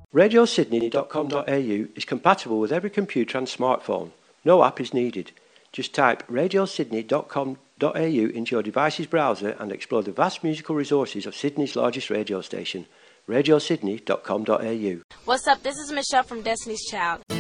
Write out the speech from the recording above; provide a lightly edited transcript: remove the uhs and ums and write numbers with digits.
RadioSydney.com.au is compatible with every computer and smartphone. No app is needed. Just type RadioSydney.com.au into your device's browser and explore the vast musical resources of Sydney's largest radio station, RadioSydney.com.au. What's up? This is Michelle from Destiny's Child.